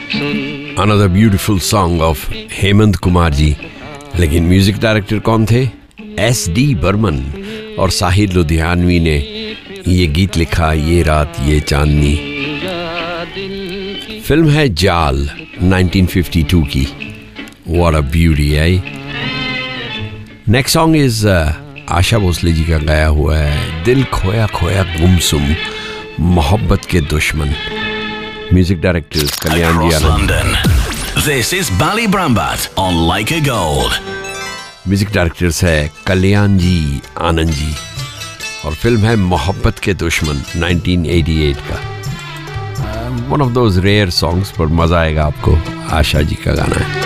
Another beautiful song of Hemant Kumar ji, लेकिन music director कौन थे? S.D. बर्मन और साहिर लुधियानवी ने ये गीत लिखा, ये रात ये चांदनी। फिल्म है जाल 1952 की। What a beauty, next song is Asha Bhosle ji का गाया हुआ है, दिल खोया खोया गुमसुम मोहब्बत के दुश्मन। Music director Kalyan ji Anand. This is Bally Brambat on Like a Gold. Music directors है कल्याण जी आनंद जी और फिल्म है मोहब्बत के दुश्मन 1988 का। One of those rare songs, पर मजा आएगा आपको। आशा जी का गाना है।